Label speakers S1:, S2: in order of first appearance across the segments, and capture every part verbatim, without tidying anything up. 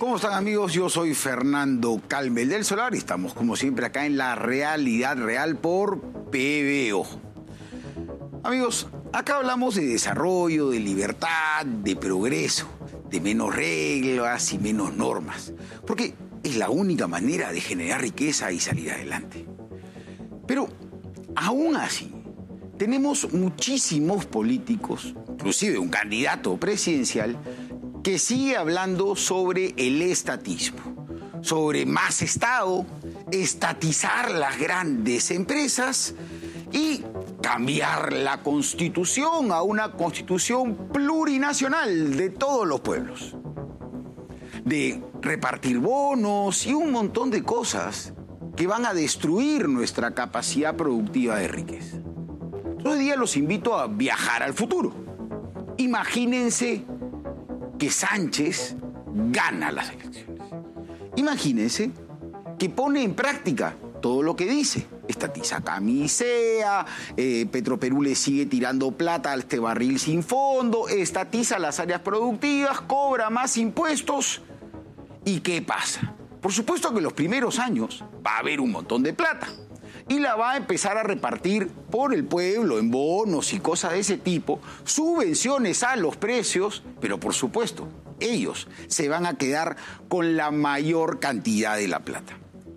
S1: ¿Cómo están, amigos? Yo soy Fernando Calmel del Solar y estamos como siempre acá en La Realidad Real por P B O. Amigos, acá hablamos de desarrollo, de libertad, de progreso, de menos reglas y menos normas, porque es la única manera de generar riqueza y salir adelante. Pero aún así, tenemos muchísimos políticos, inclusive un candidato presidencial, que sigue hablando sobre el estatismo, sobre más Estado, estatizar las grandes empresas y cambiar la Constitución a una Constitución plurinacional de todos los pueblos, de repartir bonos y un montón de cosas que van a destruir nuestra capacidad productiva de riqueza. Hoy día los invito a viajar al futuro. Imagínense que Sánchez gana las elecciones. Imagínense que pone en práctica todo lo que dice. Estatiza camisea, eh, Petroperú le sigue tirando plata a este barril sin fondo, estatiza las áreas productivas, cobra más impuestos. ¿Y qué pasa? Por supuesto que en los primeros años va a haber un montón de plata y la va a empezar a repartir por el pueblo en bonos y cosas de ese tipo, subvenciones a los precios, pero por supuesto, ellos se van a quedar con la mayor cantidad de la plata.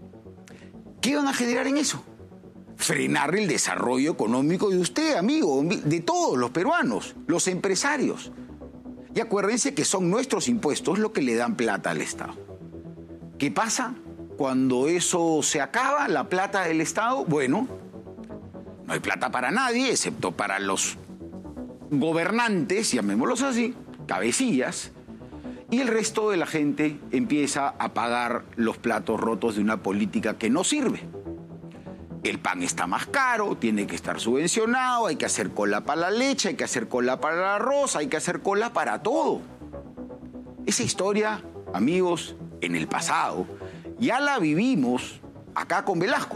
S1: ¿Qué van a generar en eso? Frenar el desarrollo económico de usted, amigo, de todos los peruanos, los empresarios. Y acuérdense que son nuestros impuestos los que le dan plata al Estado. ¿Qué pasa cuando eso se acaba, la plata del Estado? Bueno, no hay plata para nadie, excepto para los gobernantes, llamémoslos así, cabecillas, y el resto de la gente empieza a pagar los platos rotos de una política que no sirve. El pan está más caro, tiene que estar subvencionado, hay que hacer cola para la leche, hay que hacer cola para el arroz, hay que hacer cola para todo. Esa historia, amigos, en el pasado, ya la vivimos acá con Velasco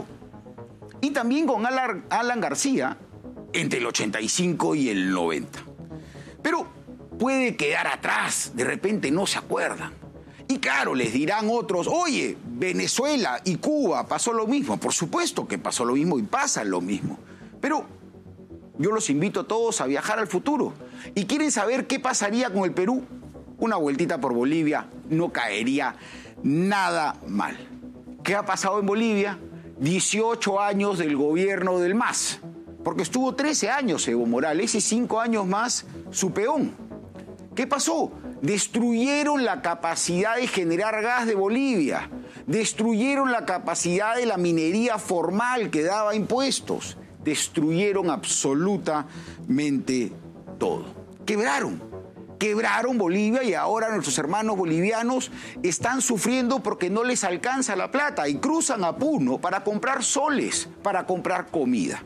S1: y también con Alan, Alan García entre el ochenta y cinco y el noventa. Pero puede quedar atrás, de repente no se acuerdan. Y claro, les dirán otros, oye, Venezuela y Cuba pasó lo mismo. Por supuesto que pasó lo mismo y pasa lo mismo. Pero yo los invito a todos a viajar al futuro. ¿Y quieren saber qué pasaría con el Perú? Una vueltita por Bolivia no caería nada mal. ¿Qué ha pasado en Bolivia? dieciocho años del gobierno del M A S, porque estuvo trece años Evo Morales y cinco años más su peón. ¿Qué pasó? Destruyeron la capacidad de generar gas de Bolivia, destruyeron la capacidad de la minería formal que daba impuestos, destruyeron absolutamente todo. Quebraron. Quebraron Bolivia y ahora nuestros hermanos bolivianos están sufriendo porque no les alcanza la plata y cruzan a Puno para comprar soles, para comprar comida.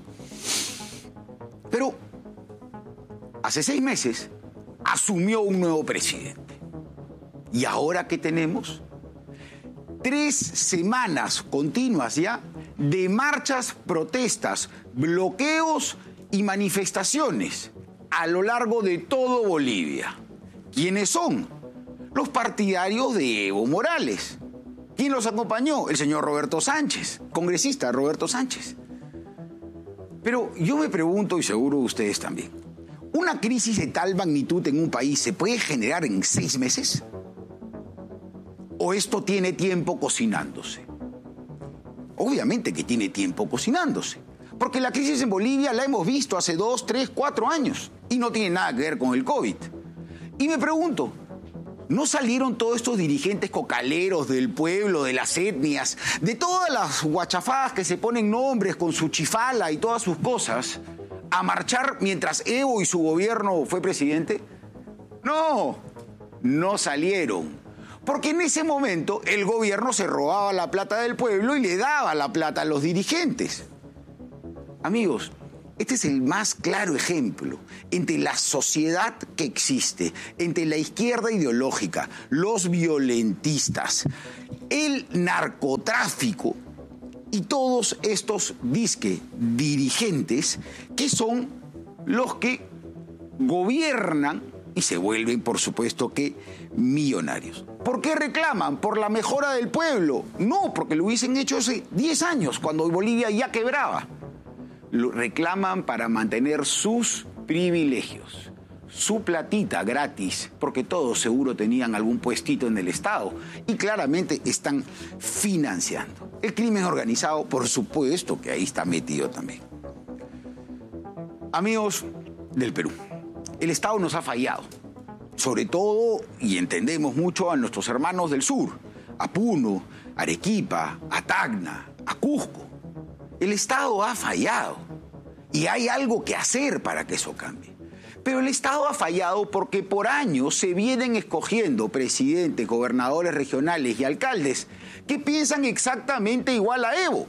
S1: Pero hace seis meses asumió un nuevo presidente. ¿Y ahora qué tenemos? Tres semanas continuas ya de marchas, protestas, bloqueos y manifestaciones a lo largo de todo Bolivia. ¿Quiénes son? Los partidarios de Evo Morales. ¿Quién los acompañó? El señor Roberto Sánchez, congresista Roberto Sánchez. Pero yo me pregunto, y seguro ustedes también, ¿una crisis de tal magnitud en un país se puede generar en seis meses? ¿O esto tiene tiempo cocinándose? Obviamente que tiene tiempo cocinándose. Porque la crisis en Bolivia la hemos visto hace dos, tres, cuatro años y no tiene nada que ver con el COVID. Y me pregunto, ¿no salieron todos estos dirigentes cocaleros del pueblo, de las etnias, de todas las guachafadas que se ponen nombres con su chifala y todas sus cosas, a marchar mientras Evo y su gobierno fue presidente? No, no salieron. Porque en ese momento el gobierno se robaba la plata del pueblo y le daba la plata a los dirigentes. Amigos, este es el más claro ejemplo entre la sociedad que existe, entre la izquierda ideológica, los violentistas, el narcotráfico y todos estos disque dirigentes que son los que gobiernan y se vuelven, por supuesto que, millonarios. ¿Por qué reclaman? ¿Por la mejora del pueblo? No, porque lo hubiesen hecho hace diez años, cuando Bolivia ya quebraba. Lo reclaman para mantener sus privilegios, su platita gratis, porque todos seguro tenían algún puestito en el Estado y claramente están financiando. El crimen organizado, por supuesto que ahí está metido también. Amigos del Perú, el Estado nos ha fallado, sobre todo, y entendemos mucho, a nuestros hermanos del sur, a Puno, Arequipa, a Tacna, a Cusco. El Estado ha fallado y hay algo que hacer para que eso cambie. Pero el Estado ha fallado porque por años se vienen escogiendo presidentes, gobernadores regionales y alcaldes que piensan exactamente igual a Evo.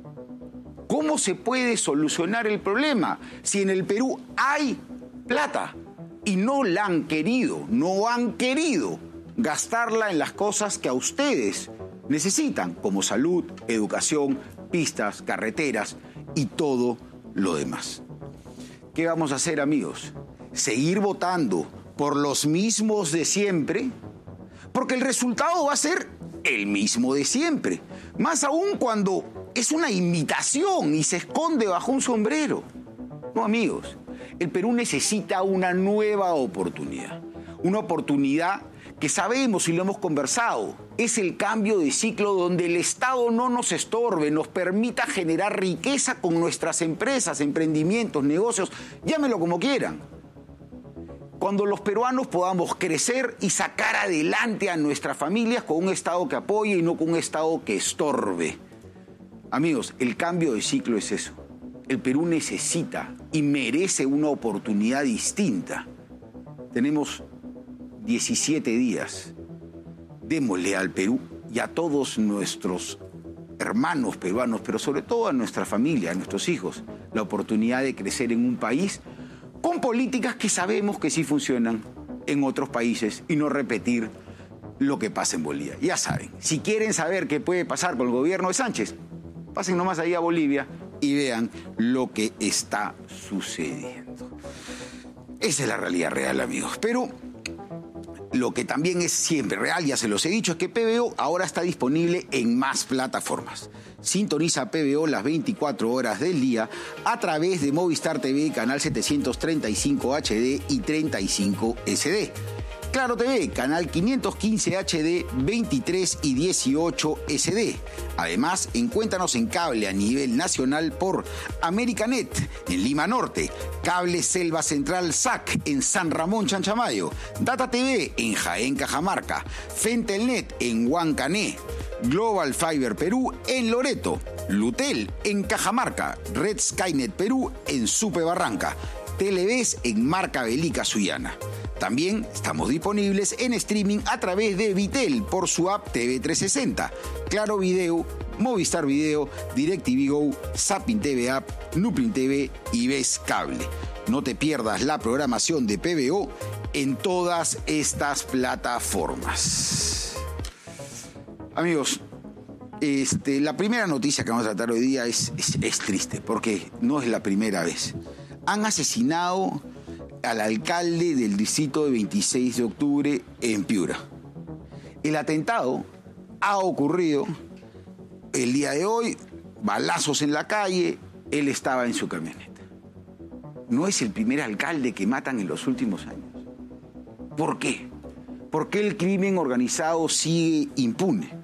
S1: ¿Cómo se puede solucionar el problema si en el Perú hay plata y no la han querido, no han querido gastarla en las cosas que a ustedes necesitan, como salud, educación, pistas, carreteras y todo lo demás? ¿Qué vamos a hacer, amigos? ¿Seguir votando por los mismos de siempre? Porque el resultado va a ser el mismo de siempre. Más aún cuando es una imitación y se esconde bajo un sombrero. No, amigos, el Perú necesita una nueva oportunidad. Una oportunidad que sabemos y lo hemos conversado. Es el cambio de ciclo donde el Estado no nos estorbe, nos permita generar riqueza con nuestras empresas, emprendimientos, negocios, llámenlo como quieran. Cuando los peruanos podamos crecer y sacar adelante a nuestras familias con un Estado que apoye y no con un Estado que estorbe. Amigos, el cambio de ciclo es eso. El Perú necesita y merece una oportunidad distinta. Tenemos diecisiete días. Démosle al Perú y a todos nuestros hermanos peruanos, pero sobre todo a nuestra familia, a nuestros hijos, la oportunidad de crecer en un país con políticas que sabemos que sí funcionan en otros países y no repetir lo que pasa en Bolivia. Ya saben, si quieren saber qué puede pasar con el gobierno de Sánchez, pasen nomás ahí a Bolivia y vean lo que está sucediendo. Esa es la realidad real, amigos. Pero lo que también es siempre real, ya se los he dicho, es que P B O ahora está disponible en más plataformas. Sintoniza P B O las veinticuatro horas del día a través de Movistar T V, canal setecientos treinta y cinco H D y treinta y cinco S D. Claro T V, canal quinientos quince H D, veintitrés y dieciocho S D. Además, encuéntranos en cable a nivel nacional por Americanet en Lima Norte, Cable Selva Central S A C en San Ramón Chanchamayo, Data T V en Jaén Cajamarca, Fentelnet en Huancané, Global Fiber Perú en Loreto, Lutel en Cajamarca, Red Skynet Perú en Supe Barranca, Televes en Marca Belica Sullana. También estamos disponibles en streaming a través de Vitel por su app T V trescientos sesenta, Claro Video, Movistar Video, DirecTV Go, Zapping T V App, Nuplin T V y Ves Cable. No te pierdas la programación de P B O en todas estas plataformas. Amigos, este, la primera noticia que vamos a tratar hoy día es, es, es triste, porque no es la primera vez. Han asesinado al alcalde del distrito de veintiséis de octubre en Piura. El atentado ha ocurrido el día de hoy, balazos en la calle, él estaba en su camioneta. No es el primer alcalde que matan en los últimos años. ¿Por qué? ¿Por qué el crimen organizado sigue impune?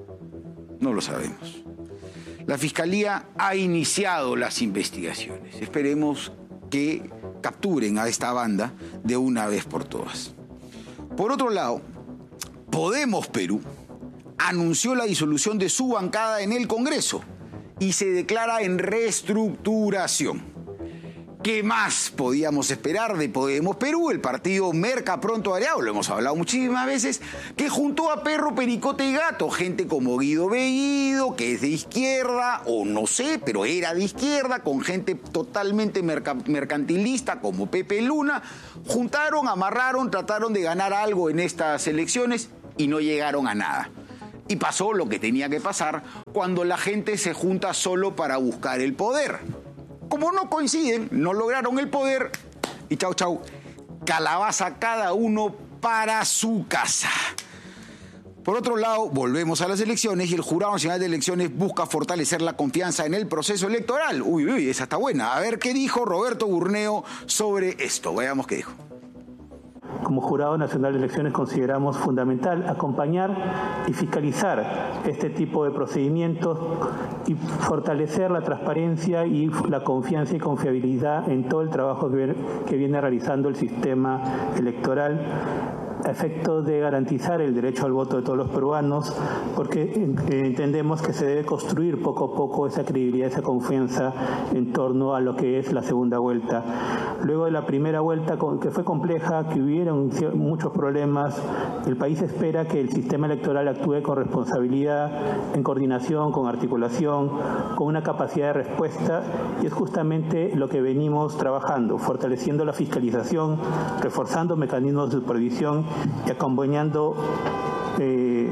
S1: No lo sabemos. La Fiscalía ha iniciado las investigaciones. Esperemos que capturen a esta banda de una vez por todas. Por otro lado, Podemos Perú anunció la disolución de su bancada en el Congreso y se declara en reestructuración. ¿Qué más podíamos esperar de Podemos Perú? El partido merca pronto areado, lo hemos hablado muchísimas veces, que juntó a perro, pericote y gato, gente como Guido Bellido, que es de izquierda, o no sé, pero era de izquierda, con gente totalmente merca, mercantilista como Pepe Luna, juntaron, amarraron, trataron de ganar algo en estas elecciones y no llegaron a nada. Y pasó lo que tenía que pasar cuando la gente se junta solo para buscar el poder. Como no coinciden, no lograron el poder y chau chau, calabaza cada uno para su casa. Por otro lado, volvemos a las elecciones y el Jurado Nacional de Elecciones busca fortalecer la confianza en el proceso electoral. Uy, uy, esa está buena. A ver qué dijo Roberto Burneo sobre esto. Veamos qué dijo.
S2: Como Jurado Nacional de Elecciones consideramos fundamental acompañar y fiscalizar este tipo de procedimientos y fortalecer la transparencia y la confianza y confiabilidad en todo el trabajo que viene realizando el sistema electoral a efecto de garantizar el derecho al voto de todos los peruanos, porque entendemos que se debe construir poco a poco esa credibilidad, esa confianza en torno a lo que es la segunda vuelta. Luego de la primera vuelta, que fue compleja, que hubieron muchos problemas, el país espera que el sistema electoral actúe con responsabilidad, en coordinación, con articulación, con una capacidad de respuesta, y es justamente lo que venimos trabajando, fortaleciendo la fiscalización, reforzando mecanismos de supervisión y acompañando eh,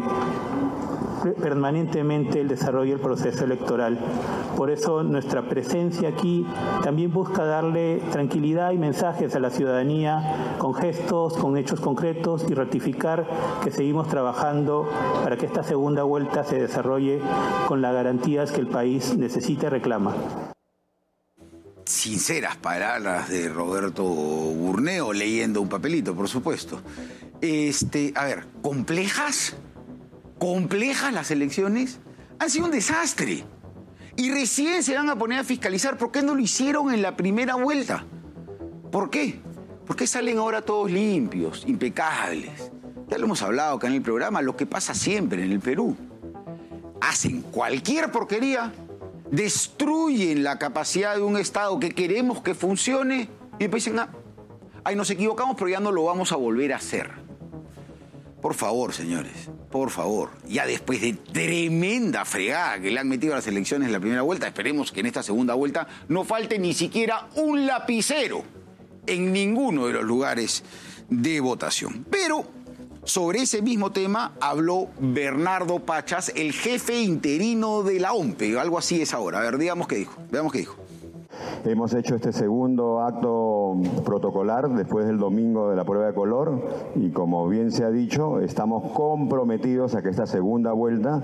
S2: permanentemente el desarrollo del proceso electoral. Por eso nuestra presencia aquí también busca darle tranquilidad y mensajes a la ciudadanía con gestos, con hechos concretos y ratificar que seguimos trabajando para que esta segunda vuelta se desarrolle con las garantías que el país necesita y reclama.
S1: Sinceras palabras de Roberto Burneo, leyendo un papelito, por supuesto. Este, a ver, ¿complejas? ¿Complejas las elecciones? Han sido un desastre. Y recién se van a poner a fiscalizar. ¿Por qué no lo hicieron en la primera vuelta? ¿Por qué? ¿Por qué salen ahora todos limpios, impecables? Ya lo hemos hablado acá en el programa, lo que pasa siempre en el Perú. Hacen cualquier porquería, destruyen la capacidad de un Estado que queremos que funcione y después dicen, ah, ahí nos equivocamos, pero ya no lo vamos a volver a hacer. Por favor, señores, por favor, ya después de tremenda fregada que le han metido a las elecciones en la primera vuelta, esperemos que en esta segunda vuelta no falte ni siquiera un lapicero en ninguno de los lugares de votación. Pero sobre ese mismo tema habló Bernardo Pachas, el jefe interino de la O M P E, algo así es ahora. A ver, digamos qué dijo, veamos qué dijo.
S3: Hemos hecho este segundo acto protocolar después del domingo de la prueba de color y, como bien se ha dicho, estamos comprometidos a que esta segunda vuelta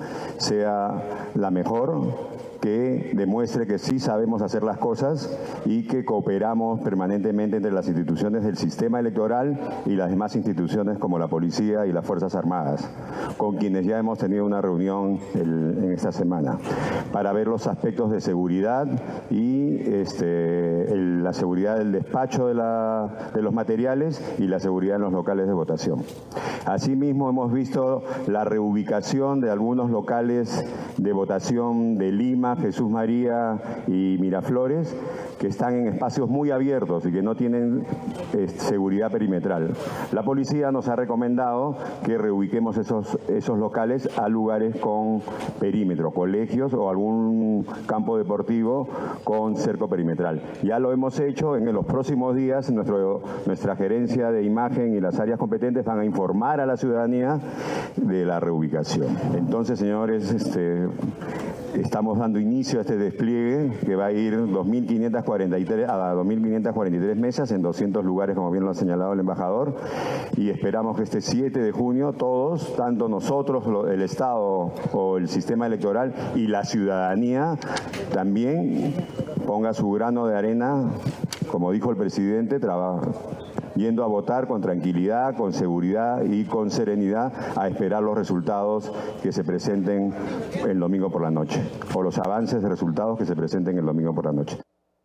S3: sea la mejor, que demuestre que sí sabemos hacer las cosas y que cooperamos permanentemente entre las instituciones del sistema electoral y las demás instituciones como la policía y las Fuerzas Armadas, con quienes ya hemos tenido una reunión el, en esta semana, para ver los aspectos de seguridad y este, el, la seguridad del despacho de, la, de los materiales y la seguridad en los locales de votación. Asimismo, hemos visto la reubicación de algunos locales de votación de Lima, Jesús María y Miraflores, que están en espacios muy abiertos y que no tienen eh, seguridad perimetral. La policía nos ha recomendado que reubiquemos esos, esos locales a lugares con perímetro, colegios o algún campo deportivo con cerco perimetral. Ya lo hemos hecho. En los próximos días nuestro, nuestra gerencia de imagen y las áreas competentes van a informar a la ciudadanía de la reubicación. Entonces, señores, este, estamos dando inicio a este despliegue que va a ir dos mil quinientas cuarenta y tres, a dos mil quinientas cuarenta y tres mesas en doscientos lugares, como bien lo ha señalado el embajador, y esperamos que este siete de junio todos, tanto nosotros, el Estado o el sistema electoral y la ciudadanía, también ponga su grano de arena, como dijo el presidente, trabaja yendo a votar con tranquilidad, con seguridad y con serenidad, a esperar los resultados que se presenten el domingo por la noche, o los avances de resultados que se presenten el domingo por la noche.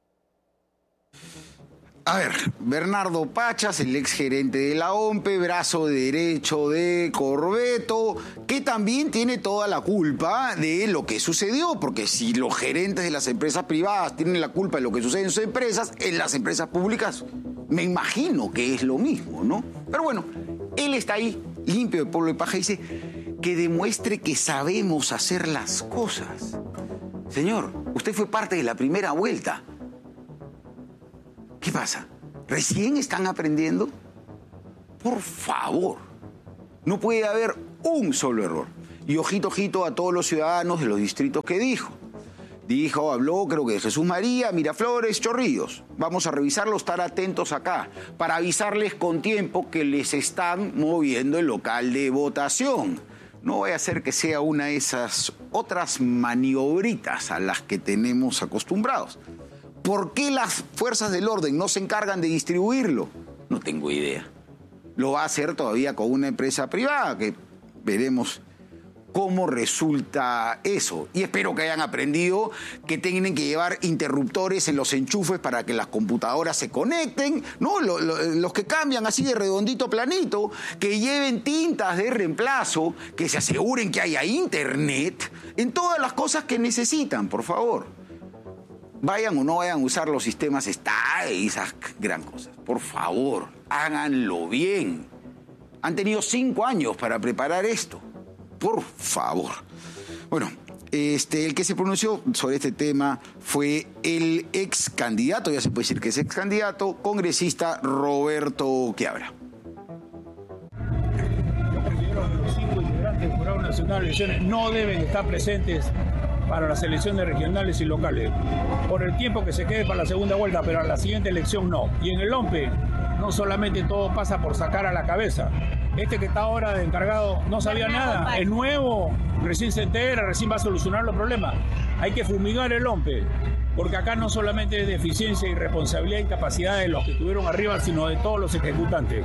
S1: A ver, Bernardo Pachas, el exgerente de la O M P E, brazo derecho de Corbeto, que también tiene toda la culpa de lo que sucedió, porque si los gerentes de las empresas privadas tienen la culpa de lo que sucede en sus empresas, en las empresas públicas me imagino que es lo mismo, ¿no? Pero bueno, él está ahí, limpio de polvo y paja, y dice que demuestre que sabemos hacer las cosas. Señor, usted fue parte de la primera vuelta. ¿Qué pasa? ¿Recién están aprendiendo? Por favor, no puede haber un solo error. Y ojito, ojito a todos los ciudadanos de los distritos que dijo. Dijo, habló, creo que de Jesús María, Miraflores, Chorrillos. Vamos a revisarlo, estar atentos acá, para avisarles con tiempo que les están moviendo el local de votación. No vaya a ser que sea una de esas otras maniobritas a las que tenemos acostumbrados. ¿Por qué las fuerzas del orden no se encargan de distribuirlo? No tengo idea. Lo va a hacer todavía con una empresa privada, que veremos cómo resulta eso. Y espero que hayan aprendido que tienen que llevar interruptores en los enchufes para que las computadoras se conecten, ¿no? Los, los, los que cambian así de redondito planito, que lleven tintas de reemplazo, que se aseguren que haya internet en todas las cosas que necesitan, por favor. Vayan o no vayan a usar los sistemas está y esas gran cosas. Por favor, háganlo bien. Han tenido cinco años para preparar esto. Por favor. Bueno, este, el que se pronunció sobre este tema fue el ex candidato, ya se puede decir que es ex candidato, congresista Roberto Quiabra.
S4: Yo considero que los cinco integrantes del Jurado Nacional de Elecciones no deben estar presentes para las elecciones regionales y locales, por el tiempo que se quede para la segunda vuelta, pero a la siguiente elección no. Y en el OMPE no solamente todo pasa por sacar a la cabeza. Este que está ahora de encargado no sabía nada, es nuevo, recién se entera, recién va a solucionar los problemas. Hay que fumigar el OMPE, porque acá no solamente es de eficiencia y responsabilidad y capacidad de los que estuvieron arriba, sino de todos los ejecutantes.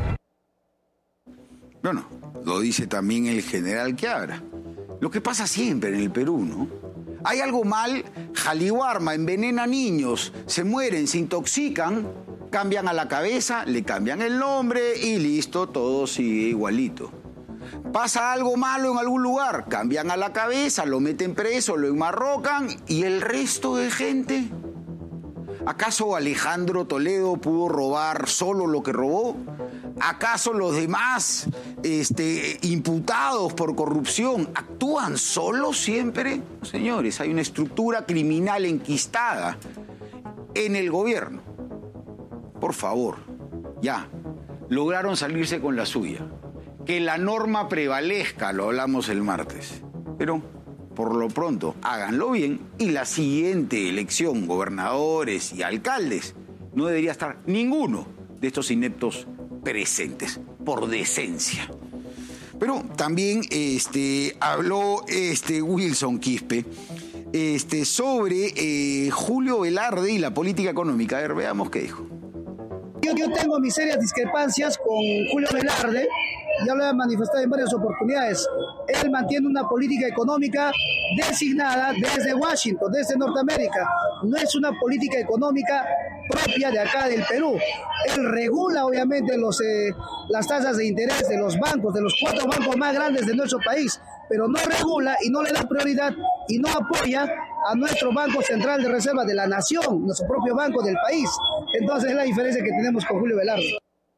S1: Bueno, lo dice también el general Quiabra. Lo que pasa siempre en el Perú, ¿no? Hay algo mal, Jaliwarma envenena niños, se mueren, se intoxican, cambian a la cabeza, le cambian el nombre y listo, todo sigue igualito. Pasa algo malo en algún lugar, cambian a la cabeza, lo meten preso, lo enmarrocan y el resto de gente. ¿Acaso Alejandro Toledo pudo robar solo lo que robó? ¿Acaso los demás este, imputados por corrupción actúan solos siempre? Señores, hay una estructura criminal enquistada en el gobierno. Por favor, ya, lograron salirse con la suya. Que la norma prevalezca, lo hablamos el martes. Pero, por lo pronto, háganlo bien y la siguiente elección, gobernadores y alcaldes, no debería estar ninguno de estos ineptos presentes, por decencia. Pero también este, habló este, Wilson Quispe este, sobre eh, Julio Velarde y la política económica. A ver, veamos qué dijo.
S5: Yo, yo tengo mis serias discrepancias con Julio Velarde, ya lo he manifestado en varias oportunidades. Él mantiene una política económica designada desde Washington, desde Norteamérica. No es una política económica propia de acá del Perú. Él regula obviamente los, eh, las tasas de interés de los bancos, de los cuatro bancos más grandes de nuestro país, pero no regula y no le da prioridad y no apoya a nuestro Banco Central de Reserva de la Nación, nuestro propio banco del país. Entonces es la diferencia que tenemos con Julio Velarde.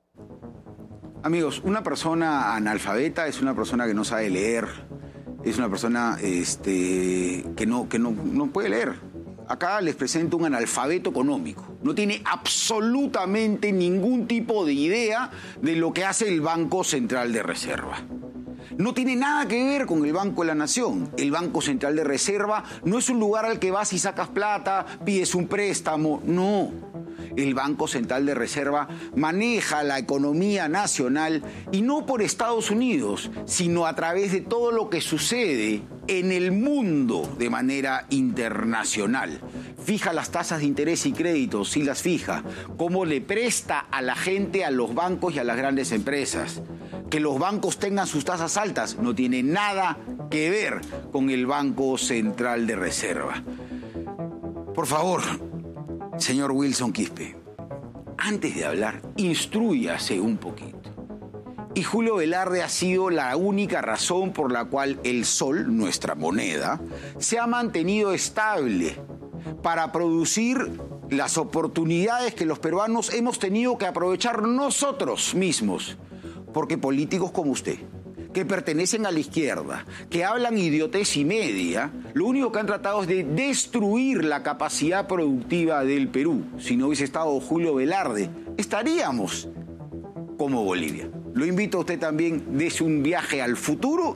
S1: Amigos, una persona analfabeta es una persona que no sabe leer, es una persona este, que, no, que no, no puede leer. Acá les presento un analfabeto económico. No tiene absolutamente ningún tipo de idea de lo que hace el Banco Central de Reserva. No tiene nada que ver con el Banco de la Nación. El Banco Central de Reserva no es un lugar al que vas y sacas plata, pides un préstamo. No. El Banco Central de Reserva maneja la economía nacional y no por Estados Unidos, sino a través de todo lo que sucede en el mundo de manera internacional. Fija las tasas de interés y créditos, sí las fija. Cómo le presta a la gente, a los bancos y a las grandes empresas. Que los bancos tengan sus tasas altas no tiene nada que ver con el Banco Central de Reserva. Por favor, señor Wilson Quispe, antes de hablar, instrúyase un poquito. Y Julio Velarde ha sido la única razón por la cual el sol, nuestra moneda, se ha mantenido estable para producir las oportunidades que los peruanos hemos tenido que aprovechar nosotros mismos. Porque políticos como usted, que pertenecen a la izquierda, que hablan idiotez y media, lo único que han tratado es de destruir la capacidad productiva del Perú. Si no hubiese estado Julio Velarde, estaríamos como Bolivia. Lo invito a usted también, dése un viaje al futuro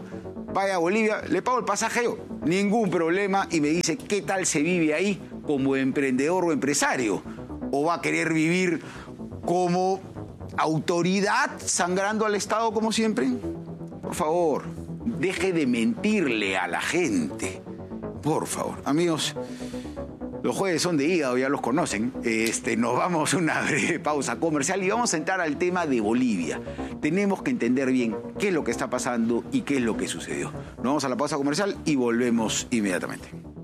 S1: vaya a Bolivia, le pago el pasaje yo, ningún problema, y me dice qué tal se vive ahí como emprendedor o empresario, o va a querer vivir como autoridad sangrando al Estado como siempre. Por favor, deje de mentirle a la gente, por favor. Amigos, los jueves son de hígado, ya los conocen. Este, nos vamos a una breve pausa comercial y vamos a entrar al tema de Bolivia. Tenemos que entender bien qué es lo que está pasando y qué es lo que sucedió. Nos vamos a la pausa comercial y volvemos inmediatamente.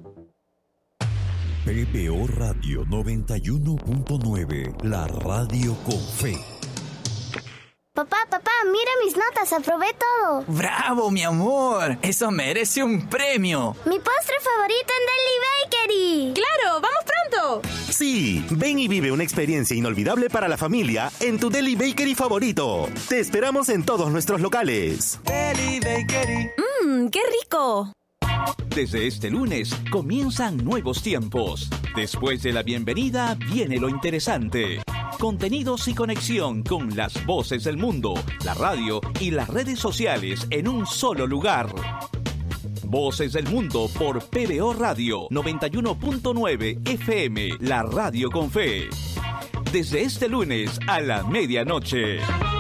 S6: P B O Radio noventa y uno punto nueve, la radio con fe.
S7: Papá, papá, mira mis notas, aprobé todo.
S8: ¡Bravo, mi amor! ¡Eso merece un premio!
S7: ¡Mi postre favorito en Deli Bakery!
S9: ¡Claro! ¡Vamos pronto!
S10: Sí, ven y vive una experiencia inolvidable para la familia en tu Deli Bakery favorito. Te esperamos en todos nuestros locales.
S8: Deli Bakery.
S9: ¡Mmm, qué rico!
S11: Desde este lunes comienzan nuevos tiempos. Después de la bienvenida viene lo interesante. Contenidos y conexión con las voces del mundo, la radio y las redes sociales en un solo lugar. Voces del Mundo por P B O Radio noventa y uno punto nueve F M, la radio con fe. Desde este lunes a la medianoche.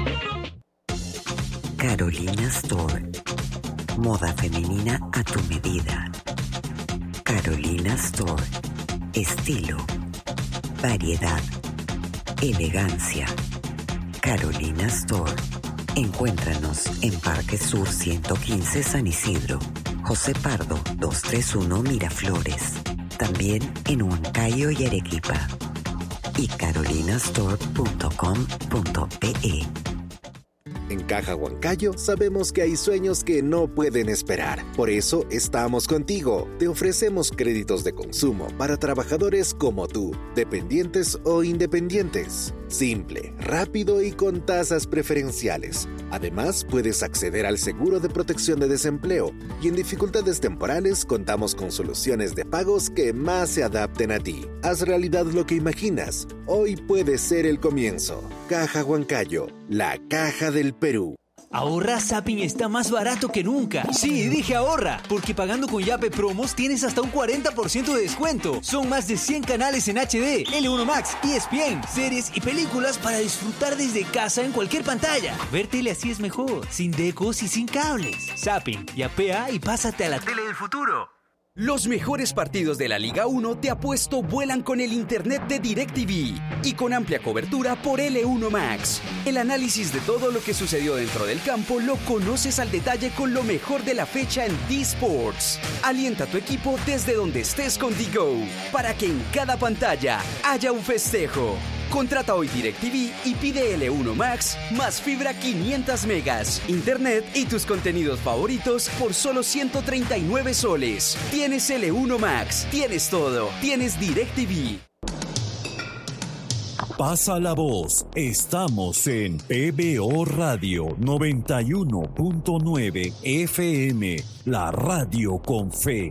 S12: Carolina Store. Moda femenina a tu medida. Carolina Store. Estilo. Variedad. Elegancia. Carolina Store. Encuéntranos en Parque Sur ciento quince San Isidro, José Pardo doscientos treinta y uno Miraflores. También en Huancayo y Arequipa. Y carolinastore punto com punto pe.
S13: En Caja Huancayo sabemos que hay sueños que no pueden esperar. Por eso estamos contigo. Te ofrecemos créditos de consumo para trabajadores como tú, dependientes o independientes. Simple, rápido y con tasas preferenciales. Además, puedes acceder al seguro de protección de desempleo y en dificultades temporales contamos con soluciones de pagos que más se adapten a ti. Haz realidad lo que imaginas. Hoy puede ser el comienzo. Caja Huancayo, la caja del Perú.
S14: Ahorra, Zapping está más barato que nunca. Sí, dije ahorra, porque pagando con Yape Promos tienes hasta un cuarenta por ciento de descuento. Son más de cien canales en H D, L uno Max, E S P N, series y películas para disfrutar desde casa en cualquier pantalla. Ver tele así es mejor, sin decos y sin cables. Zapping, yapea y pásate a la tele del futuro.
S15: Los mejores partidos de la Liga uno te apuesto vuelan con el internet de DirecTV y con amplia cobertura por L uno Max. El análisis de todo lo que sucedió dentro del campo lo conoces al detalle con lo mejor de la fecha en D-Sports. Alienta a tu equipo desde donde estés con D-Go para que en cada pantalla haya un festejo. Contrata hoy DirecTV y pide L uno Max más fibra quinientos megas, internet y tus contenidos favoritos por solo ciento treinta y nueve soles. Tienes L uno Max, tienes todo, tienes DirecTV.
S6: Pasa la voz, estamos en P B O Radio noventa y uno punto nueve F M, la radio con fe.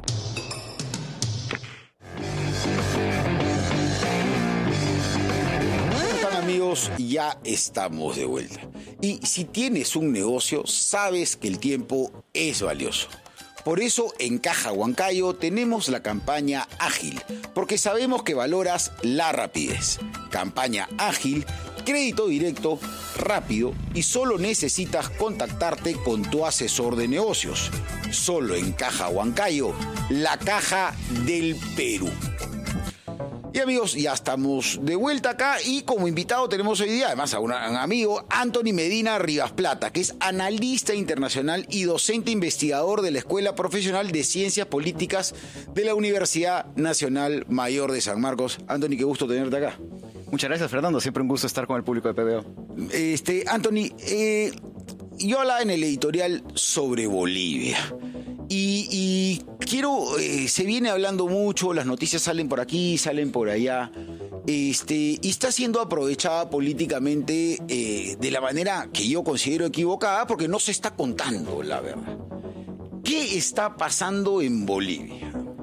S1: Amigos, ya estamos de vuelta. Y si tienes un negocio, sabes que el tiempo es valioso. Por eso en Caja Huancayo tenemos la campaña Ágil, porque sabemos que valoras la rapidez. Campaña Ágil, crédito directo, rápido y solo necesitas contactarte con tu asesor de negocios. Solo en Caja Huancayo, la caja del Perú. Y amigos, ya estamos de vuelta acá y como invitado tenemos hoy día además a un amigo, Anthony Medina Rivas Plata, que es analista internacional y docente investigador de la Escuela Profesional de Ciencias Políticas de la Universidad Nacional Mayor de San Marcos. Anthony, qué gusto tenerte acá.
S16: Muchas gracias, Fernando. Siempre un gusto estar con el público de P B O.
S1: Este, Anthony, eh, yo hablaba en el editorial sobre Bolivia. Y, y quiero, eh, se viene hablando mucho, las noticias salen por aquí, salen por allá, este, y está siendo aprovechada políticamente eh, de la manera que yo considero equivocada, porque no se está contando la verdad. ¿Qué está pasando en Bolivia?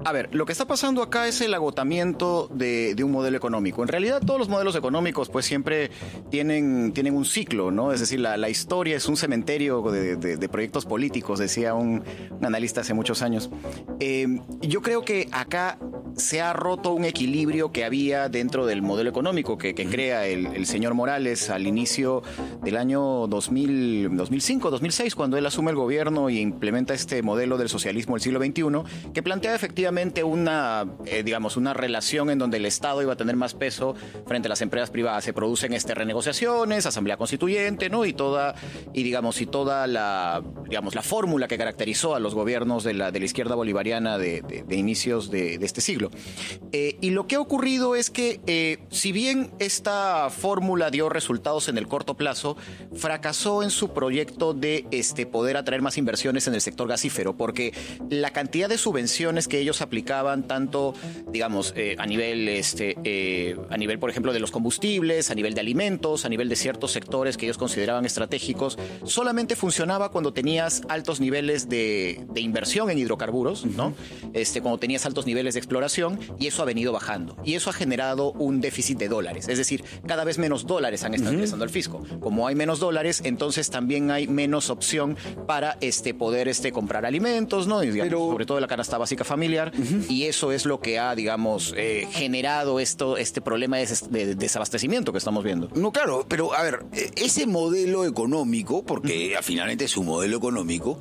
S16: A ver, lo que está pasando acá es el agotamiento de, de un modelo económico. En realidad, todos los modelos económicos pues siempre tienen, tienen un ciclo, ¿no? Es decir, la, la historia es un cementerio de, de, de proyectos políticos, decía un, un analista hace muchos años. Eh, yo creo que acá se ha roto un equilibrio que había dentro del modelo económico que, que crea el, el señor Morales al inicio del año dos mil, dos mil cinco, dos mil seis, cuando él asume el gobierno y implementa este modelo del socialismo del siglo veintiuno, que plantea efectivamente una, eh, digamos, una relación en donde el Estado iba a tener más peso frente a las empresas privadas. Se producen este, renegociaciones, asamblea constituyente, ¿no? Y toda, y digamos, y toda la, digamos, la fórmula que caracterizó a los gobiernos de la, de la izquierda bolivariana de, de, de inicios de, de este siglo. Eh, y lo que ha ocurrido es que, eh, si bien esta fórmula dio resultados en el corto plazo, fracasó en su proyecto de este, poder atraer más inversiones en el sector gasífero, porque la cantidad de subvenciones que ellos aplicaban, tanto, digamos, eh, a nivel, este, eh, a nivel, por ejemplo, de los combustibles, a nivel de alimentos, a nivel de ciertos sectores que ellos consideraban estratégicos, solamente funcionaba cuando tenías altos niveles de, de inversión en hidrocarburos, ¿no? Este, cuando tenías altos niveles de exploración, y eso ha venido bajando. Y eso ha generado un déficit de dólares. Es decir, cada vez menos dólares han estado ingresando al fisco. Como hay menos dólares, entonces también hay menos opción para este, poder este, comprar alimentos, ¿no? Y, digamos, Pero... sobre todo la canasta básica familiar. Uh-huh. Y eso es lo que ha, digamos, eh, generado esto, este problema de, des- de desabastecimiento que estamos viendo.
S1: No, claro, pero a ver, ese modelo económico, porque uh-huh. finalmente es un modelo económico,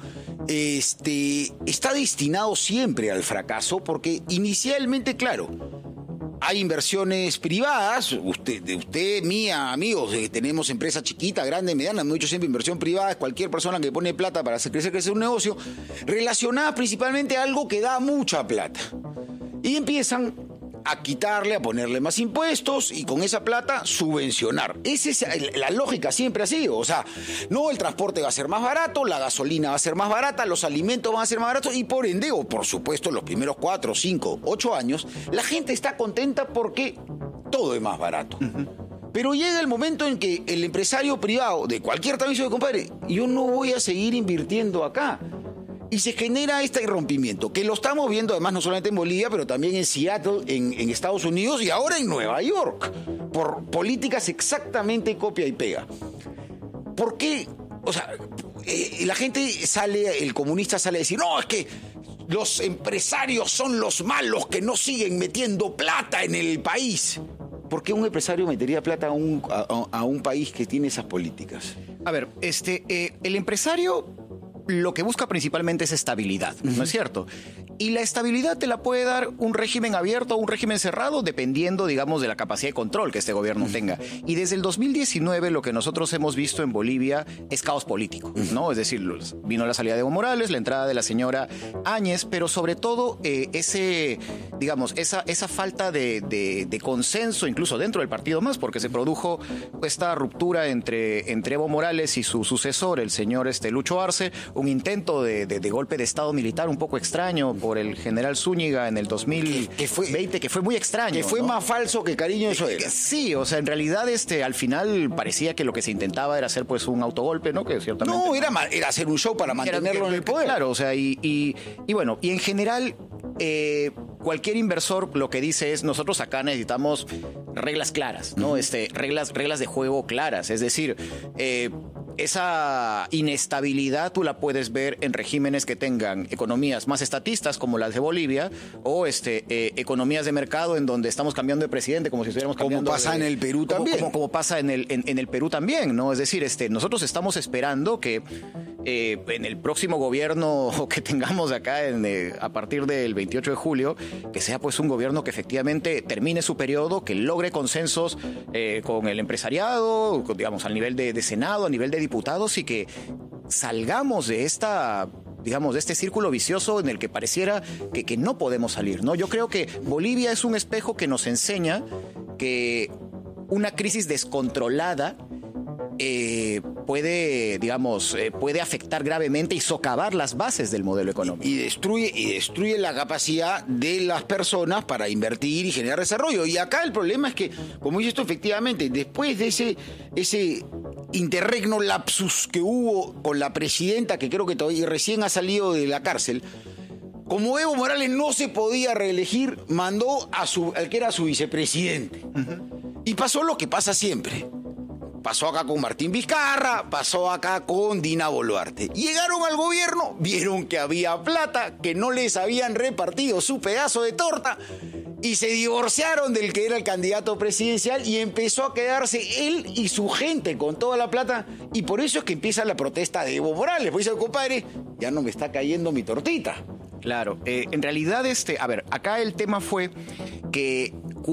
S1: este, está destinado siempre al fracaso, porque inicialmente, claro, hay inversiones privadas, usted, de usted, mía, amigos, eh, tenemos empresas chiquitas, grandes, medianas, hemos dicho siempre inversión privada, es cualquier persona que pone plata para hacer crecer, crecer un negocio, relacionada principalmente a algo que da mucha plata. Y empiezan a quitarle, a ponerle más impuestos y con esa plata subvencionar. Esa es la lógica, siempre ha sido. O sea, no, el transporte va a ser más barato, la gasolina va a ser más barata, los alimentos van a ser más baratos y por ende, o por supuesto, los primeros cuatro, cinco, ocho años, la gente está contenta porque todo es más barato. Uh-huh. Pero llega el momento en que el empresario privado de cualquier tamaño dice, compadre, yo no voy a seguir invirtiendo acá. Y se genera este irrompimiento, que lo estamos viendo además no solamente en Bolivia, pero también en Seattle, en, en Estados Unidos y ahora en Nueva York, por políticas exactamente copia y pega. ¿Por qué? O sea, eh, la gente sale, el comunista sale a decir, no, es que los empresarios son los malos que no siguen metiendo plata en el país. ¿Por qué un empresario metería plata a un, a, a un país que tiene esas políticas?
S16: A ver, este, eh, el empresario lo que busca principalmente es estabilidad, ¿no es cierto? Y la estabilidad te la puede dar un régimen abierto o un régimen cerrado, dependiendo, digamos, de la capacidad de control que este gobierno tenga. Y desde el dos mil diecinueve lo que nosotros hemos visto en Bolivia es caos político, ¿no? Es decir, vino la salida de Evo Morales, la entrada de la señora Áñez, pero sobre todo eh, ese, digamos, esa, esa falta de, de, de consenso, incluso dentro del partido más, porque se produjo esta ruptura entre, entre Evo Morales y su sucesor, el señor este, Lucho Arce, un intento de, de, de golpe de Estado militar un poco extraño por el general Zúñiga en el dos mil veinte, que fue, que fue muy extraño.
S1: Que fue, ¿no?, más falso que cariño, eso era.
S16: Sí, o sea, en realidad este, al final parecía que lo que se intentaba era hacer pues un autogolpe, ¿no? Que ciertamente...
S1: No, era, era hacer un show para mantenerlo era, en el poder.
S16: Claro, o sea, y, y, y bueno, y en general... Eh, cualquier inversor lo que dice es, nosotros acá necesitamos reglas claras, ¿no? Uh-huh. Este, reglas, reglas de juego claras, es decir, eh, esa inestabilidad tú la puedes ver en regímenes que tengan economías más estatistas como las de Bolivia o este, eh, economías de mercado en donde estamos cambiando de presidente como si estuviéramos cambiando...
S1: Como pasa
S16: de,
S1: en el Perú
S16: como,
S1: también.
S16: Como, como pasa en el, en, en el Perú también, ¿no? Es decir, este, nosotros estamos esperando que eh, en el próximo gobierno que tengamos acá en, eh, a partir del veintiocho de julio, que sea pues un gobierno que efectivamente termine su periodo, que logre consensos eh, con el empresariado, digamos, al nivel de, de Senado, a nivel de diputados, y que salgamos de esta, digamos, de este círculo vicioso en el que pareciera que, que no podemos salir, ¿no? Yo creo que Bolivia es un espejo que nos enseña que una crisis descontrolada Eh, puede, digamos, eh, puede afectar gravemente y socavar las bases del modelo económico.
S1: Y destruye, y destruye la capacidad de las personas para invertir y generar desarrollo. Y acá el problema es que, como dices tú, efectivamente, después de ese, ese interregno lapsus que hubo con la presidenta, que creo que todavía recién ha salido de la cárcel, como Evo Morales no se podía reelegir, mandó a su, al que era su vicepresidente. Uh-huh. Y pasó lo que pasa siempre. Pasó acá con Martín Vizcarra, pasó acá con Dina Boluarte. Llegaron al gobierno, vieron que había plata, que no les habían repartido su pedazo de torta y se divorciaron del que era el candidato presidencial y empezó a quedarse él y su gente con toda la plata, y por eso es que empieza la protesta de Evo Morales. Pues dice, compadre, ya no me está cayendo mi tortita.
S16: Claro, eh, en realidad, este, a ver, acá el tema fue que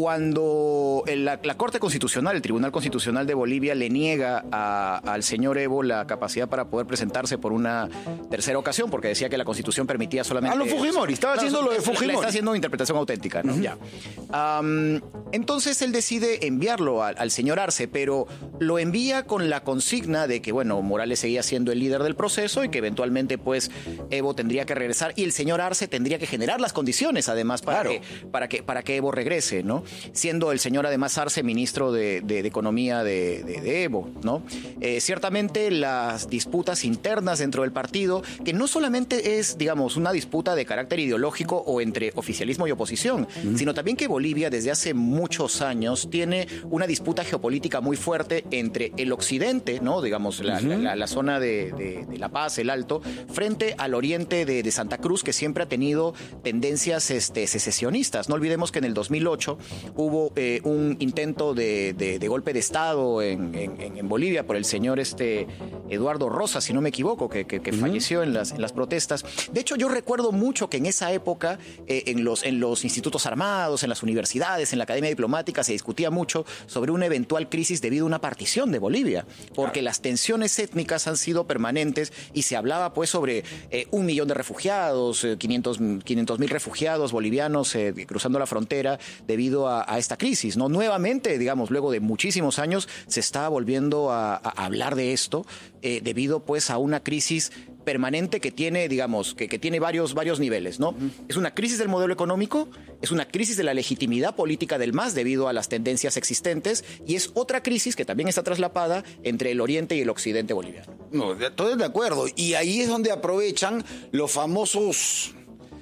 S16: cuando la, la Corte Constitucional, el Tribunal Constitucional de Bolivia, le niega a, al señor Evo la capacidad para poder presentarse por una tercera ocasión, porque decía que la Constitución permitía solamente...
S1: A lo Fujimori, estaba
S16: claro,
S1: haciendo lo de Fujimori.
S16: Le está haciendo una interpretación auténtica, ¿no? Uh-huh. Ya. Um, entonces él decide enviarlo al, al señor Arce, pero lo envía con la consigna de que, bueno, Morales seguía siendo el líder del proceso y que eventualmente, pues, Evo tendría que regresar y el señor Arce tendría que generar las condiciones, además, para, claro. que, para, que, para que Evo regrese, ¿no? Siendo el señor, además, Arce ministro de, de, de Economía de, de, de Evo, ¿no? Eh, ciertamente las disputas internas dentro del partido, que no solamente es, digamos, una disputa de carácter ideológico o entre oficialismo y oposición, mm. sino también que Bolivia desde hace muchos años tiene una disputa geopolítica muy fuerte entre el occidente, ¿no? Digamos, la, uh-huh. la, la, la zona de, de, de La Paz, el Alto, frente al oriente de, de Santa Cruz, que siempre ha tenido tendencias este, secesionistas. No olvidemos que en el dos mil ocho hubo eh, un intento de, de, de golpe de Estado en, en, en Bolivia por el señor este, Eduardo Rosas, si no me equivoco, que, que, que uh-huh. falleció en las, en las protestas. De hecho, yo recuerdo mucho que en esa época, eh, en, los, en los institutos armados, en las universidades, en la academia diplomática, se discutía mucho sobre una eventual crisis debido a una partición de Bolivia, porque claro. las tensiones étnicas han sido permanentes y se hablaba pues sobre eh, un millón de refugiados, eh, quinientos mil refugiados bolivianos eh, cruzando la frontera debido a, a esta crisis, ¿no? Nuevamente, digamos, luego de muchísimos años, se está volviendo a, a hablar de esto eh, debido pues a una crisis permanente que tiene, digamos, que, que tiene varios, varios niveles, ¿no? Uh-huh. Es una crisis del modelo económico, es una crisis de la legitimidad política del M A S debido a las tendencias existentes, y es otra crisis que también está traslapada entre el oriente y el occidente boliviano.
S1: No, estoy de acuerdo. Y ahí es donde aprovechan los famosos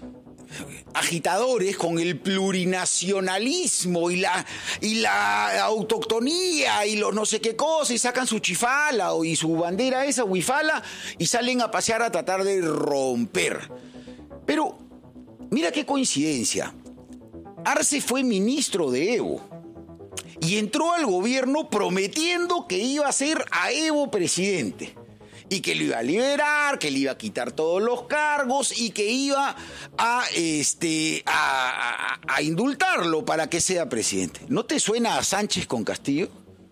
S1: agitadores con el plurinacionalismo y la, y la autoctonía y los no sé qué cosas, y sacan su chifala y su bandera esa, huifala, y salen a pasear a tratar de romper. Pero mira qué coincidencia. Arce fue ministro de Evo y entró al gobierno prometiendo que iba a ser a Evo presidente. Y que lo iba a liberar, que le iba a quitar todos los cargos y que iba a, este, a, a, a indultarlo para que sea presidente. ¿No te suena a Sánchez con Castillo?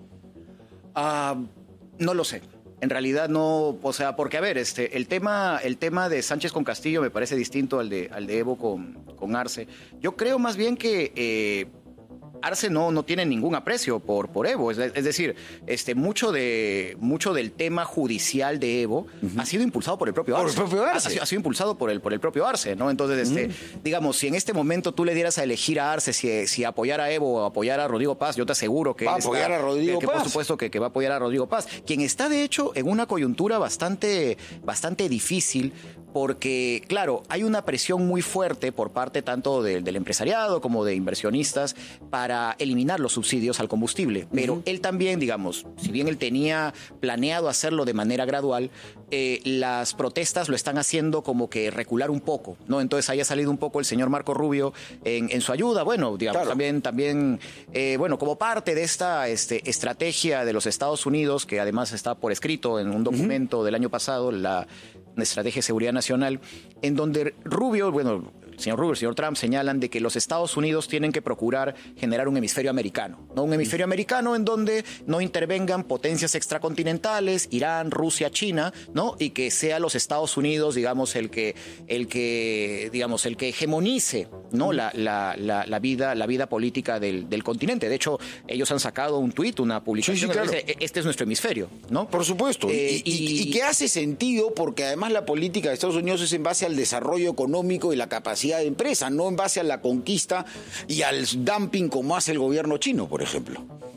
S16: Uh, no lo sé. En realidad no, o sea, porque a ver, este, el tema, el tema de Sánchez con Castillo me parece distinto al de, al de Evo con, con Arce. Yo creo más bien que eh, Arce no, no tiene ningún aprecio por, por Evo. Es, es decir, este, mucho, de, mucho del tema judicial de Evo uh-huh. ha sido impulsado por el propio Arce.
S1: Por el propio Arce.
S16: Ha, ha, ha sido impulsado por el, por el propio Arce, ¿no? Entonces, este, uh-huh. digamos, si en este momento tú le dieras a elegir a Arce si, si apoyar a Evo o apoyar a Rodrigo Paz, yo te aseguro que
S1: va
S16: él
S1: a apoyar
S16: está,
S1: a Rodrigo
S16: que,
S1: Paz.
S16: Que por supuesto que, que va a apoyar a Rodrigo Paz, quien está, de hecho, en una coyuntura bastante, bastante difícil, porque, claro, hay una presión muy fuerte por parte tanto de, del empresariado como de inversionistas para eliminar los subsidios al combustible. Pero uh-huh. él también, digamos, si bien él tenía planeado hacerlo de manera gradual, eh, las protestas lo están haciendo como que recular un poco, ¿no? Entonces ahí ha salido un poco el señor Marco Rubio en, en su ayuda, bueno, digamos, claro. también, también eh, bueno, como parte de esta este, estrategia de los Estados Unidos, que además está por escrito en un documento uh-huh. del año pasado, la Estrategia de Seguridad Nacional, en donde Rubio, bueno, el señor Rubio, el señor Trump señalan de que los Estados Unidos tienen que procurar generar un hemisferio americano, ¿no? Un hemisferio americano en donde no intervengan potencias extracontinentales, Irán, Rusia, China, ¿no? Y que sea los Estados Unidos, digamos, el que, el que, digamos, el que hegemonice, ¿no? La, la, la, la vida, la vida política del, del continente. De hecho, ellos han sacado un tuit, una publicación sí, sí, claro. que dice, este es nuestro hemisferio, ¿no?
S1: Por supuesto. Eh, y, y, y que hace sentido porque además la política de Estados Unidos es en base al desarrollo económico y la capacidad de empresa, no en base a la conquista y al dumping como hace el gobierno chino, por ejemplo.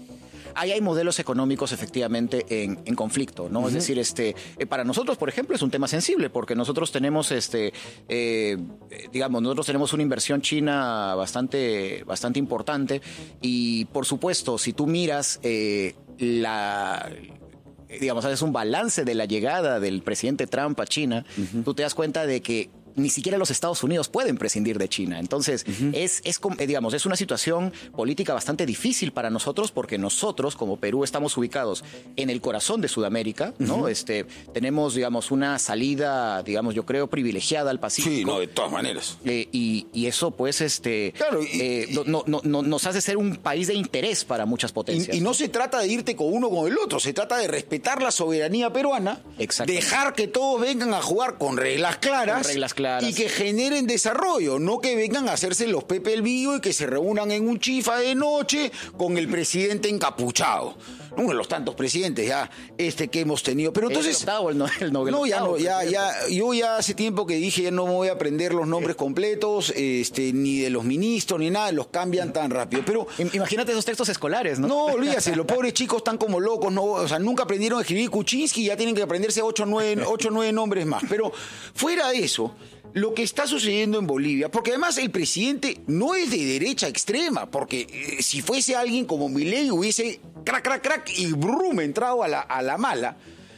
S16: ahí hay modelos económicos efectivamente en, en conflicto, ¿no? Uh-huh. Es decir, este, eh, para nosotros, por ejemplo, es un tema sensible porque nosotros tenemos, este, eh, digamos, nosotros tenemos una inversión china bastante, bastante importante y, por supuesto, si tú miras eh, la... digamos, haces un balance de la llegada del presidente Trump a China, uh-huh. tú te das cuenta de que ni siquiera los Estados Unidos pueden prescindir de China. Entonces, uh-huh. es, es, digamos, es una situación política bastante difícil para nosotros porque nosotros, como Perú, estamos ubicados en el corazón de Sudamérica, ¿no? Uh-huh. Este, tenemos, digamos, una salida, digamos, yo creo, privilegiada al Pacífico.
S1: Sí, no, de todas maneras.
S16: Eh, y, y eso, pues, este, claro, y, eh, no, no, no, nos hace ser un país de interés para muchas potencias.
S1: Y, y no se trata de irte con uno o con el otro, se trata de respetar la soberanía peruana, dejar que todos vengan a jugar con reglas claras.
S16: Con reglas claras.
S1: Y que generen desarrollo, no que vengan a hacerse los Pepe el Vío y que se reúnan en un chifa de noche con el presidente encapuchado. Uno de los tantos presidentes ya este que hemos tenido. Pero entonces.
S16: El octavo, el no, el no, el
S1: no, ya
S16: octavo,
S1: no, ya, ya, yo ya hace tiempo que dije, ya no me voy a aprender los nombres completos, este, ni de los ministros, ni nada, los cambian tan rápido. Pero
S16: imagínate esos textos escolares, ¿no?
S1: No, olvídate, los pobres chicos están como locos, no, o sea, nunca aprendieron a escribir Kuczynski y ya tienen que aprenderse ocho o nueve nombres más. Pero fuera de eso, lo que está sucediendo en Bolivia, porque además el presidente no es de derecha extrema, porque eh, si fuese alguien como Milei hubiese crack, crack, crack y brum, entrado a la, a la mala,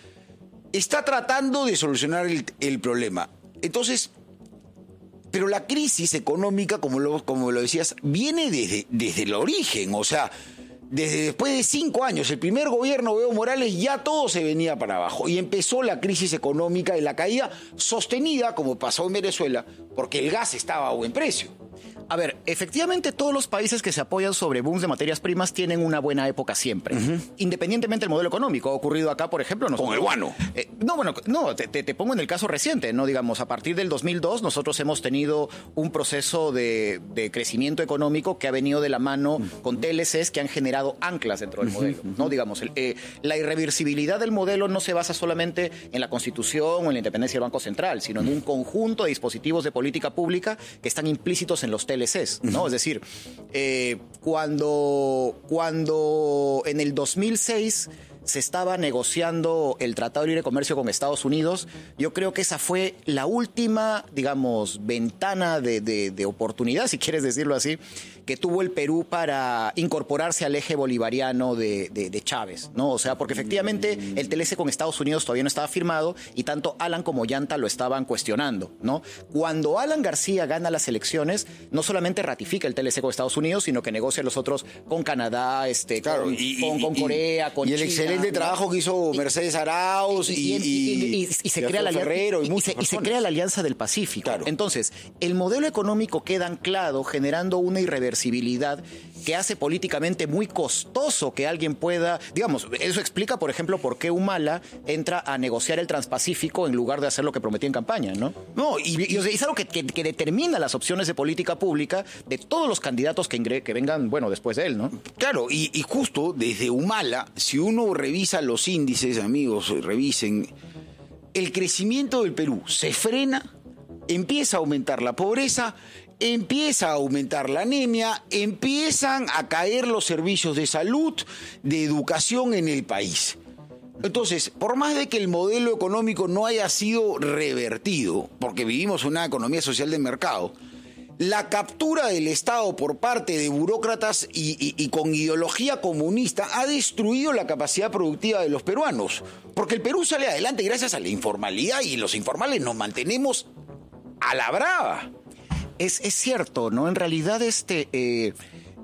S1: está tratando de solucionar el, el problema. Entonces, pero la crisis económica, como lo, como lo decías, viene desde, desde el origen, o sea, desde después de cinco años, el primer gobierno de Evo Morales, ya todo se venía para abajo y empezó la crisis económica y la caída sostenida, como pasó en Venezuela, porque el gas estaba a buen precio.
S16: A ver, efectivamente todos los países que se apoyan sobre booms de materias primas tienen una buena época siempre, uh-huh. independientemente del modelo económico. Ha ocurrido acá, por ejemplo... Nosotros,
S1: con el guano.
S16: Eh, no, bueno, no, te, te, te pongo en el caso reciente, ¿no? Digamos, a partir del dos mil dos nosotros hemos tenido un proceso de, de crecimiento económico que ha venido de la mano uh-huh. con T L Cs que han generado anclas dentro del uh-huh. modelo, ¿no? Digamos, el, eh, la irreversibilidad del modelo no se basa solamente en la Constitución o en la independencia del Banco Central, sino en un conjunto de dispositivos de política pública que están implícitos en los T L Cs, ¿no? Es decir, eh, cuando, cuando en el dos mil seis se estaba negociando el Tratado de Libre Comercio con Estados Unidos, yo creo que esa fue la última, digamos, ventana de, de, de oportunidad, si quieres decirlo así, que tuvo el Perú para incorporarse al eje bolivariano de, de, de Chávez, ¿no? O sea, porque efectivamente el T L C con Estados Unidos todavía no estaba firmado y tanto Alan como Llanta lo estaban cuestionando, ¿no? Cuando Alan García gana las elecciones, no solamente ratifica el T L C con Estados Unidos, sino que negocia los otros con Canadá, este,
S1: claro,
S16: con,
S1: y,
S16: con, con
S1: y,
S16: Corea, con
S1: y
S16: China.
S1: Y el excelente ¿no? trabajo que hizo Mercedes Arauz y, y, y, y, y, y se crea la
S16: Ferrero y, y, se, y se crea la Alianza del Pacífico. Claro. Entonces, el modelo económico queda anclado, generando una irreversibilidad que hace políticamente muy costoso que alguien pueda, digamos, eso explica, por ejemplo, por qué Humala entra a negociar el Transpacífico en lugar de hacer lo que prometía en campaña, ¿no?
S1: No,
S16: y, y, y es algo que, que, que determina las opciones de política pública de todos los candidatos que, ingre, que vengan, bueno, después de él, ¿no?
S1: Claro, y, y justo desde Humala, si uno revisa los índices, amigos, revisen, el crecimiento del Perú se frena, empieza a aumentar la pobreza, empieza a aumentar la anemia, empiezan a caer los servicios de salud, de educación en el país. Entonces, por más de que el modelo económico no haya sido revertido, porque vivimos una economía social de mercado, la captura del Estado por parte de burócratas y, y, y con ideología comunista ha destruido la capacidad productiva de los peruanos, porque el Perú sale adelante gracias a la informalidad y los informales nos mantenemos a la brava.
S16: Es, es cierto, ¿no? En realidad, este, eh,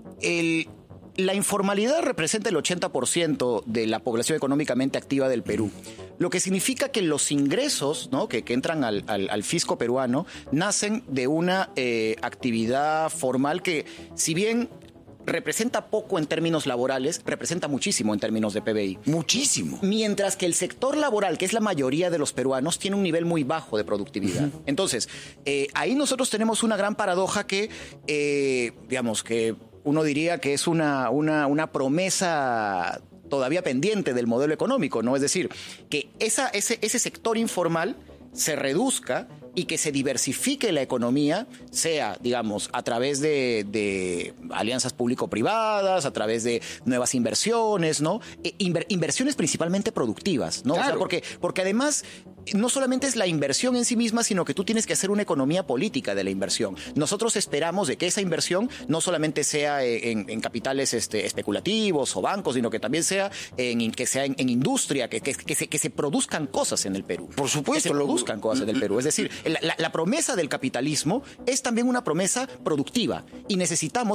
S16: el, la informalidad representa el ochenta por ciento de la población económicamente activa del Perú, lo que significa que los ingresos, ¿no? que, que entran al, al, al fisco peruano nacen de una eh, actividad formal que, si bien representa poco en términos laborales, representa muchísimo en términos de P B I.
S1: Muchísimo.
S16: Mientras que el sector laboral, que es la mayoría de los peruanos, tiene un nivel muy bajo de productividad. Uh-huh. Entonces, eh, ahí nosotros tenemos una gran paradoja que, eh, digamos, que uno diría que es una, una, una promesa todavía pendiente del modelo económico, ¿no? Es decir, que esa, ese, ese sector informal se reduzca y que se diversifique la economía, sea, digamos, a través de, de alianzas público-privadas, a través de nuevas inversiones, ¿no? E inver inversiones principalmente productivas, ¿no? Claro. O sea, porque, porque además no solamente es la inversión en sí misma, sino que tú tienes que hacer una economía política de la inversión. Nosotros esperamos de que esa inversión no solamente sea en, en capitales este, especulativos o bancos, sino que también sea en, que sea en, en industria, que, que, que, se, que se produzcan cosas en el Perú.
S1: Por supuesto.
S16: Que se produzcan cosas en el Perú. Es decir, la, la, la promesa del capitalismo es también una promesa productiva y necesitamos